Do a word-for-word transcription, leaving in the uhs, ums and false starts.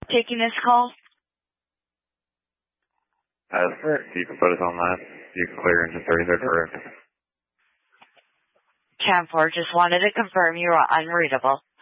taking this call? Uh, you can put us on that. You can clear into thirty-third, correct. ten four, just wanted to confirm you are unreadable.